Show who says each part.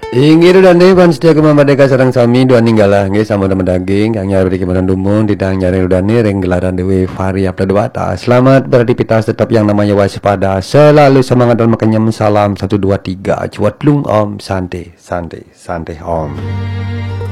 Speaker 1: Inggih dan dewan setia kemampadeka sarang sami dua ninggalah nggih sama teman daging kang nyari kemudian dumun tidak nyari udani ring gelaran dewi variab dewata. Selamat beraktivitas tetap yang namanya waspada, selalu semangat dan makanya salam 1 2 3 cuat lung om santai santai santai om.